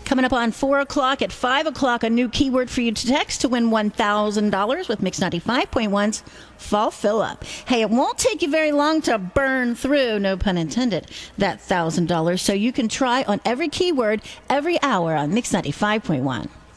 Coming up on 4 o'clock, at 5 o'clock, a new keyword for you to text to win $1,000 with Mix 95.1's Fall Fill Up. Hey, it won't take you very long to burn through, no pun intended, that $1,000. So you can try on every keyword every hour on Mix 95.1.